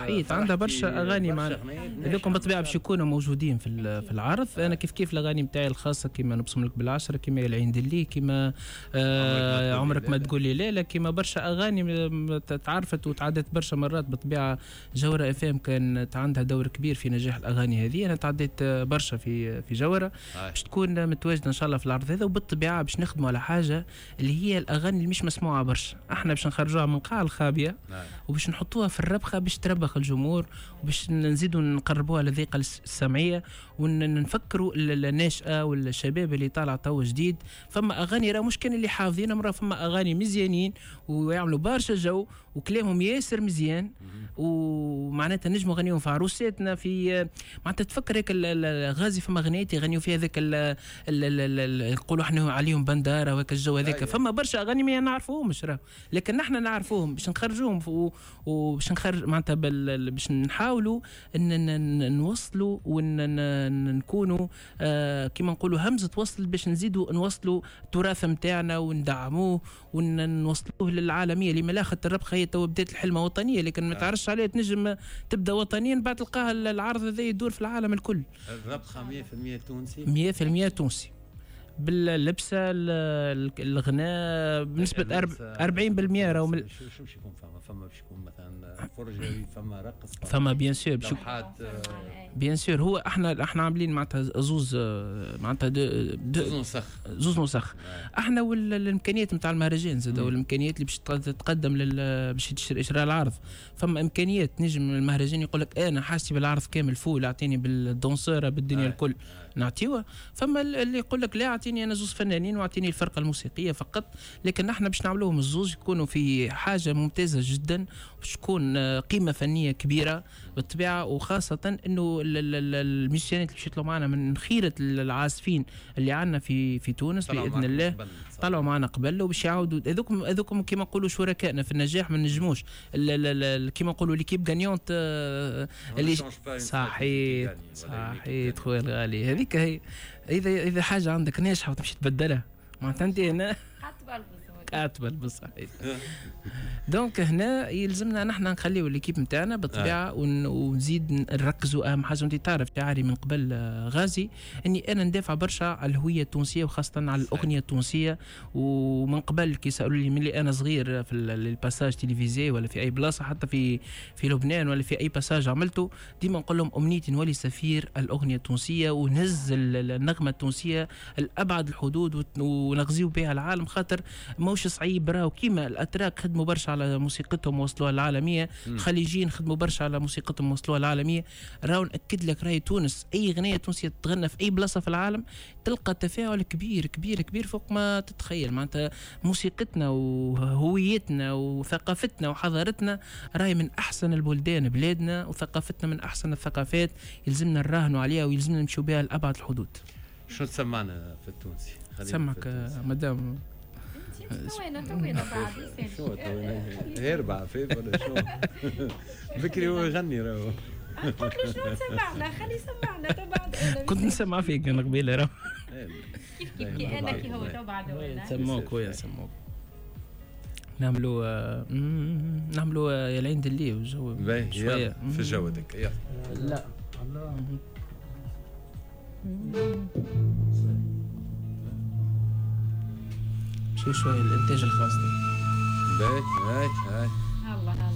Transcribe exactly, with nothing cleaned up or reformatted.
صحيت عندها برشا اغاني مع هذوكم بالطبيعه باش يكونوا موجودين في في العرض. انا كيف كيف الاغاني نتاعي الخاصه كيما نبصم لك بالعشره، كيما العين دلي، كيما آه عمرك ما تقول لي لا لا، كيما برشا اغاني تعرفت وتعدت برشا مرات. بالطبيعه جوهره اف ام كانت عندها دور كبير في نجاح الاغاني هذه. انا تعديت برشا في في جوهره باش تكون متواجده ان شاء الله في العرض هذا. وبالطبيعه باش نخدموا على حاجه اللي هي الاغاني اللي مش مسموعه برشا، احنا باش نخرجوها من قاع الخابيه وباش نحطوها في الربخه باش تربخ الجمهور، وباش نزيدوا نقربوها للذيقه السمعيه ونفكروا الناشئه والشباب اللي طالع تو جديد. فما اغاني راه مش كان اللي حافظين، مرة فما اغاني مزيانين ويعملوا برشا جو وكلامهم ياسر مزيان، ومعناتها نجموا نغنيهم في عروساتنا. في معناتها تفكر هيك الغازي فما اغنيات يغنيوا فيها هذاك نقولوا احنا عليهم بنداره وهيك الجو هذاك. فما برشا اغاني ما نعرفوهمش راه، لكن نحن نعرفوهم باش نخرجوهم وباش نخرج معناتها باش نحاولوا ان نوصلوا ونكونوا آه كما نقولوا همزه وصل باش نزيدوا نوصلوا التراث نتاعنا وندعموه ونوصلوه للعالميه. اللي ملاخه الربخه هي تو بدات الحلمه وطنيه، لكن ما تعرفش عليها تنجم تبدا وطنيا بعد تلقاها العرض هذا يدور في العالم الكل. الربخه مية بالمية تونسي، مية بالمية تونسي باللبسه الغناء بنسبه أربعين بالمية. راهو شو شو باش يكون فما فما باش يكون مثلا فرجه، فما رقص، فما بيان سور باش بيان سور. هو احنا احنا عاملين معناتها زوز معناتها زوز نسخ زوز نسخ احنا والامكانيات نتاع المهرجان زاد، والامكانيات اللي باش تتقدم باش يشرى العرض. فما امكانيات نجم المهرجان يقول لك انا حاسي بالعرض كامل فول، اعطيني بالدونسوره بالدنيا آه. الكل نعطيوها. فما اللي يقول لك لا اعطيني انا زوز فنانين واعطيني الفرقه الموسيقيه فقط. لكن احنا باش نعملوهم الزوز يكونوا في حاجه ممتازه جدا، باش تكون قيمه فنيه كبيره بالطبيعه. وخاصه انه الميوزيانات اللي يطلعوا معنا من خيره العازفين اللي عندنا في في تونس باذن الله طلعوا معنا قبل، وباش يعاودوا هذوكم هذوكم كما نقولوا شركائنا في النجاح. ما نجموش كما نقولوا ليكيب غانيونت اللي صحيح صحيح خويا الغالي. هذيك هي اذا اذا حاجه عندك ناجحه وتمشي تبدلها معناتها انت هنا كاتبه بالصحيح. دونك هنا يلزمنا نحن نخليو ليكيب نتاعنا بالطبيعه ونزيد نركزوا. اهم حاجه انت تعرف شعاري من قبل غازي اني انا ندافع برشا على الهويه التونسيه وخاصه على الاغنيه التونسيه. ومن قبل كي سالوا لي ملي انا صغير في الباساج تلفزيوني ولا في اي بلاصه حتى في في لبنان ولا في اي باساج عملته، ديما نقول لهم امنيتي نولي سفير الاغنيه التونسيه ونهز النغمه التونسيه لابعد الحدود ونغزيو بها العالم. خاطر موش صعيب راهو كيما الاتراك خدموا برشا على موسيقتهم وصلوها العالميه، الخليجيين خدموا برشا على موسيقتهم وصلوها العالميه. راهو ناكد لك راهي تونس اي اغنيه تونسيه تغنى في اي بلاصه في العالم تلقى تفاعل كبير كبير كبير فوق ما تتخيل. معناتها موسيقتنا وهويتنا وثقافتنا وحضارتنا راهي من احسن البلدان بلادنا، وثقافتنا من احسن الثقافات يلزمنا نراهنوا عليها ويلزمنا نمشيو بها لابعد الحدود. شو تسمعنا في التونسي؟ سمعك مدام توينا توينا بعد شو توينا هربع فيف ولا شو؟ فكري هو يغني راهو. قلت له شنو تسمعنا؟ خلي يسمعنا تو بعد. كنت نسمع فيك انا قبيله راهو. كيف كيف كي انا كي هو تو بعد. سموك ويا سموك. نعملوا نعملوا يا العين دلي وجو شويه في الجو هذاك. يلا لا الله شوي شوي الانتاج الخاص. باهي هاي هاي الله الله